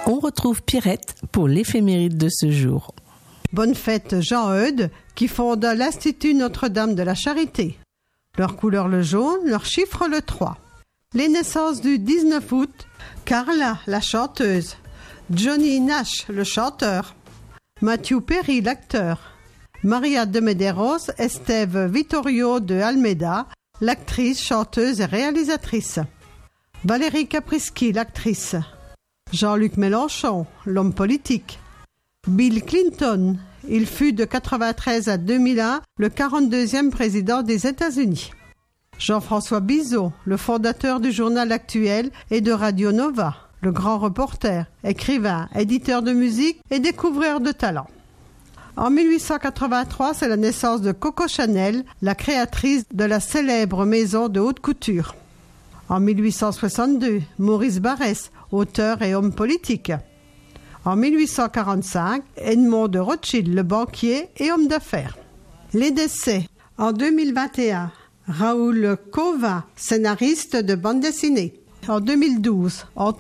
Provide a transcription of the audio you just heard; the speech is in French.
on retrouve Pierrette pour l'éphéméride de ce jour. Bonne fête Jean-Eudes qui fonde l'Institut Notre-Dame de la Charité. Leur couleur le jaune, leur chiffre le 3. Les naissances du 19 août, Carla, la chanteuse. Johnny Nash, le chanteur. Matthew Perry, l'acteur. Maria de Medeiros, Esteve Vittorio de Almeida, l'actrice, chanteuse et réalisatrice. Valérie Caprisky, l'actrice. Jean-Luc Mélenchon, l'homme politique. Bill Clinton, il fut de 1993 à 2001 le 42e président des États-Unis. Jean-François Bizot, le fondateur du journal Actuel et de Radio Nova, le grand reporter, écrivain, éditeur de musique et découvreur de talent. En 1883, c'est la naissance de Coco Chanel, la créatrice de la célèbre maison de haute couture. En 1862, Maurice Barrès, auteur et homme politique. En 1845, Edmond de Rothschild, le banquier et homme d'affaires. Les décès. En 2021, Raoul Cauvin, scénariste de bande dessinée. En 2012,